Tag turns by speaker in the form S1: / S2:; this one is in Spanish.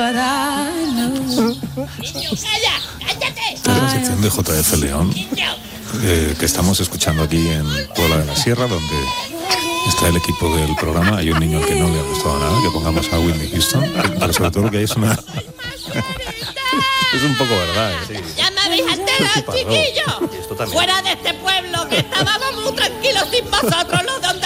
S1: Niño, calla, cállate.
S2: Esta es la sección de JF León, que estamos escuchando aquí en Puebla de la Sierra, donde está el equipo del programa. Hay un niño al que no le ha gustado nada que pongamos a Whitney Houston, pero sobre todo lo que hay es una... Es un poco verdad, ¿eh?
S1: Sí. Ya me habéis enterado, chiquillos. Fuera de este pueblo, que estábamos muy tranquilos sin vosotros, los dos